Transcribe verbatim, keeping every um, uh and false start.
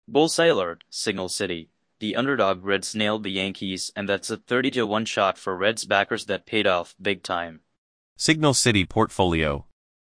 Bull Sailor, Signal City. The underdog Reds nailed the Yankees, and that's a thirty to one shot for Reds backers that paid off big time. Signal City Portfolio.